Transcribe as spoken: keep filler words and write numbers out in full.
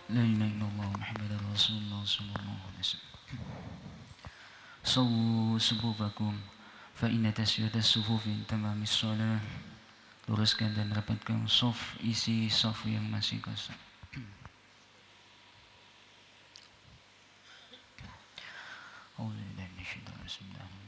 La ilaha illallah Muhammadar Rasulullah sallallahu alaihi wasallam. Sawu subufakum fa inna taswiyatas sufufi tamamis shalah. Luruskan dan rapatkan saf, isi saf yang masih kosong. Auzubillahi minasyaitonir rajim.